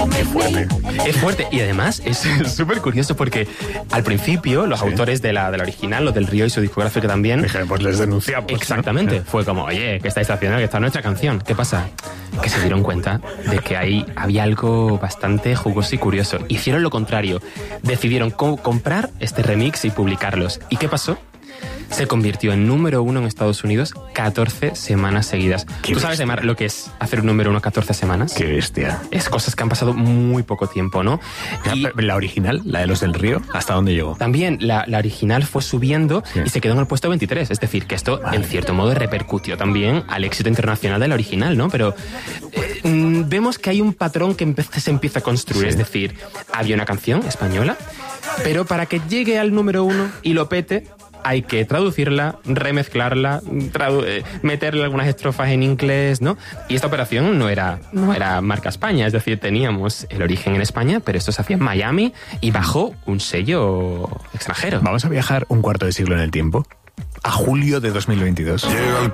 Qué fuerte. Es fuerte y además es súper curioso porque al principio los autores de la original, los del Río y su discográfica también... Dijeron, pues les denunciamos. Exactamente. ¿No? Fue como, oye, ¿qué estáis haciendo? Que esta es nuestra canción. ¿Qué pasa? Que se dieron cuenta de que ahí había algo bastante jugoso y curioso. Hicieron lo contrario. Decidieron comprar este remix y publicarlos. ¿Y qué pasó? Se convirtió en número 1 en Estados Unidos 14 semanas seguidas. ¿Tú sabes, Aimar, lo que es hacer un número 1 14 semanas? Qué bestia. Es cosas que han pasado muy poco tiempo, ¿no? Y la original, la de los del Río, ¿hasta dónde llegó? También la original fue subiendo y se quedó en el puesto 23. Es decir, que esto, en cierto modo, repercutió también al éxito internacional de la original, ¿no? Pero vemos que hay un patrón que se empieza a construir. Sí. Es decir, había una canción española, pero para que llegue al número 1 y lo pete, hay que traducirla, remezclarla, meterle algunas estrofas en inglés, ¿no? Y esta operación no era marca España, es decir, teníamos el origen en España, pero esto se hacía en Miami y bajo un sello extranjero. Vamos a viajar un cuarto de siglo en el tiempo, a julio de 2022.